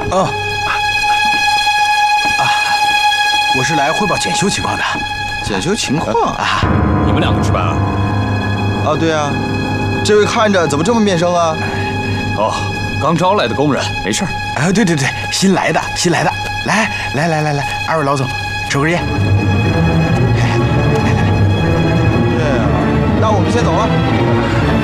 哦，我是来汇报检修情况的。 检修情况啊？ 你们两个值班啊？ 啊，对啊。这位看着怎么这么面生啊？ 哦，刚招来的工人，没事儿。 对，新来的。来，二位老总，抽根烟。 对啊，那我们先走了。